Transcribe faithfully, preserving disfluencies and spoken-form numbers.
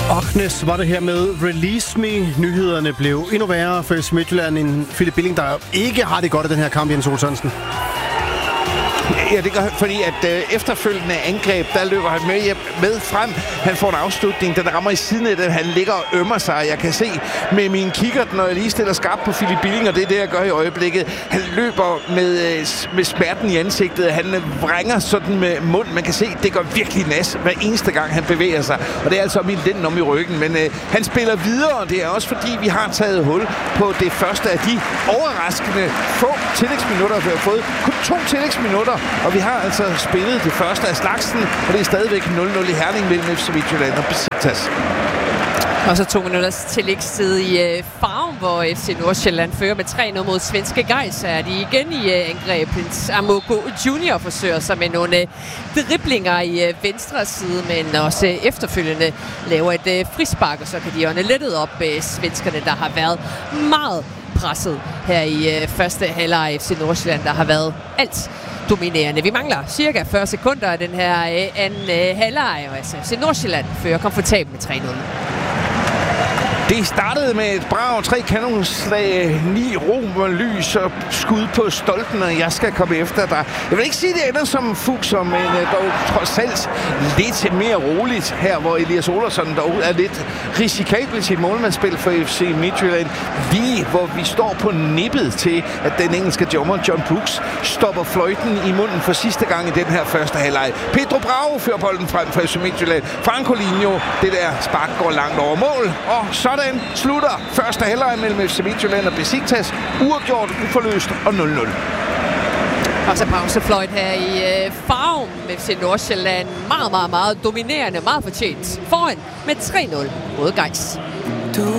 Agnes var det her med Release Me. Nyhederne blev endnu værre for F C Midtjylland. En Philip Billing, der ikke har det godt af den her kamp, Jens Ole Sørensen. Ja, det gør han, fordi at øh, efterfølgende angreb, der løber han med, med frem. Han får en afslutning, den rammer i siden af det. Han ligger og ømmer sig. Jeg kan se med min kikkert, når jeg lige stiller skarpt på Philip Billing, og det er det, jeg gør i øjeblikket. Han løber med, øh, med smerten i ansigtet. Han øh, vrænger sådan med munden. Man kan se, det gør virkelig nas hver eneste gang, han bevæger sig. Og det er altså min den om i ryggen. Men øh, han spiller videre, og det er også fordi, vi har taget hul på det første af de overraskende få tillægsminutter, vi har fået. Kun to tillægsminutter. Og vi har altså spillet det første af slagsen, og det er stadigvæk nul nul i Herning mellem F C Midtjylland og Besiktas. Og så to minutters tillægstid i øh, Farum, hvor F C Nordsjælland fører med tre nul mod svenske Gais. Er de igen i øh, angrebet. Amogo Junior forsøger sig med nogle øh, driblinger i øh, venstre side, men også øh, efterfølgende laver et øh, frispark, og så kan de ånde lettet op øh, svenskerne, der har været meget presset her i øh, første halvleg. F C Nordsjælland, der har været alt dominerende. Vi mangler cirka fyrre sekunder af den her øh, anden øh, halvleg, og altså F C Nordsjælland fører komfortabelt med tre nul. Det startede med et brag, tre kanonslag, ni romerlys og skud på stolpen, og jeg skal komme efter dig. Jeg vil ikke sige, at det ender som fukser, men uh, dog trods alt lidt mere roligt her, hvor Elias Olsson dog er lidt risikabel i sit målmandsspil for F C Midtjylland. Lige hvor vi står på nippet til, at den engelske dommer John Brooks stopper fløjten i munden for sidste gang i den her første halvleg. Pedro Bravo fører bolden frem for F C Midtjylland. Francolinho, det der spark går langt over mål, og så Sådan slutter første halvleg mellem F C Midtjylland og Besiktas. Uafgjort, uforløst og nul nul. Og så pausefløjt her i øh, Farum. F C Nordsjælland meget, meget, meget dominerende, meget fortjent. Foran med tre nul mod Gais.